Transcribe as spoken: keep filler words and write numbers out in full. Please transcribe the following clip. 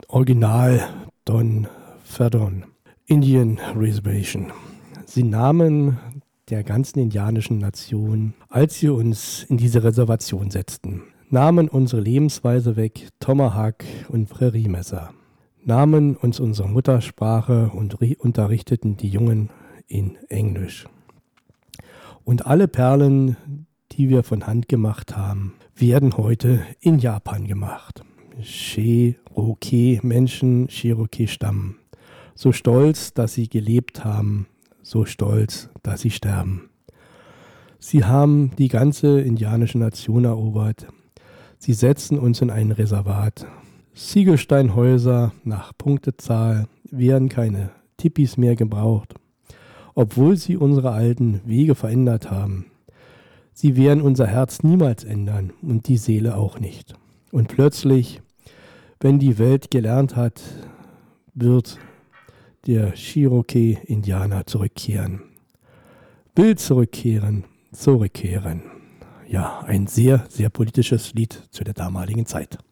Original Don Ferdon, Indian Reservation. Sie nahmen der ganzen indianischen Nation, als sie uns in diese Reservation setzten, nahmen unsere Lebensweise weg, Tomahawk und Präriemesser, nahmen uns unsere Muttersprache und unterrichteten die Jungen in Englisch. Und alle Perlen, die wir von Hand gemacht haben, werden heute in Japan gemacht. Cherokee-Menschen, Cherokee-Stamm. So stolz, dass sie gelebt haben, so stolz, dass sie sterben. Sie haben die ganze indianische Nation erobert. Sie setzen uns in ein Reservat. Ziegelsteinhäuser nach Punktezahl werden keine Tipis mehr gebraucht, obwohl sie unsere alten Wege verändert haben. Sie werden unser Herz niemals ändern und die Seele auch nicht. Und plötzlich, wenn die Welt gelernt hat, wird der Cherokee-Indianer zurückkehren. Will zurückkehren, zurückkehren. Ja, ein sehr, sehr politisches Lied zu der damaligen Zeit.